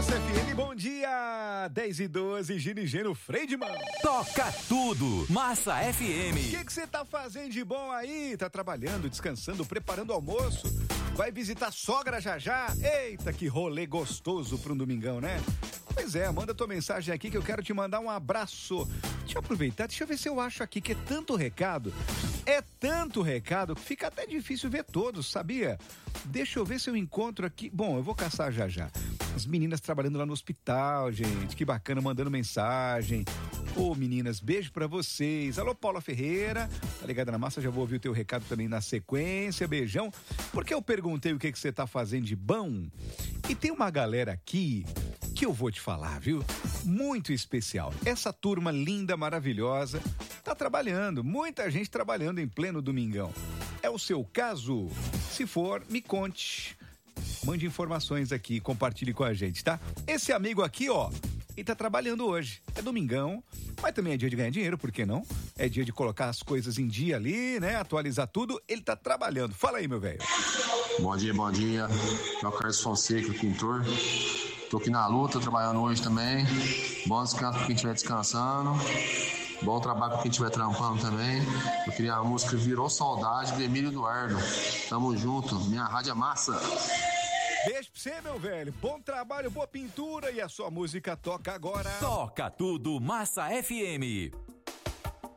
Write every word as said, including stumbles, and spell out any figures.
Massa F M, bom dia! dez e doze, Gino e Geno Freidman. Toca tudo, Massa F M. O que que você tá fazendo de bom aí? Tá trabalhando, descansando, preparando o almoço? Vai visitar a sogra já já? Eita, que rolê gostoso para um domingão, né? Pois é, manda tua mensagem aqui que eu quero te mandar um abraço. Deixa eu aproveitar, deixa eu ver se eu acho aqui que é tanto recado. É tanto recado que fica até difícil ver todos, sabia? Deixa eu ver se eu encontro aqui. Bom, eu vou caçar já já. As meninas trabalhando lá no hospital, gente. Que bacana, mandando mensagem. Ô, meninas, beijo pra vocês. Alô, Paula Ferreira. Tá ligada na massa? Já vou ouvir o teu recado também na sequência. Beijão. Porque eu perguntei o que que você tá fazendo de bom. E tem uma galera aqui que eu vou te falar, viu? Muito especial. Essa turma linda, maravilhosa, tá trabalhando. Muita gente trabalhando em pleno domingão. É o seu caso? Se for, me conte. Mande informações aqui, compartilhe com a gente, tá? Esse amigo aqui, ó, ele tá trabalhando hoje. É domingão, mas também é dia de ganhar dinheiro, por que não? É dia de colocar as coisas em dia ali, né? Atualizar tudo. Ele tá trabalhando. Fala aí, meu velho. Bom dia, bom dia. É o Carlos Fonseca, pintor. Tô aqui na luta, trabalhando hoje também. Bom descanso pra quem estiver descansando. Bom trabalho pra quem estiver trampando também. Eu queria a música Virou Saudade, do Emílio Eduardo. Tamo junto, minha rádio é massa. Beijo pra você, meu velho. Bom trabalho, boa pintura e a sua música toca agora. Toca tudo, Massa F M.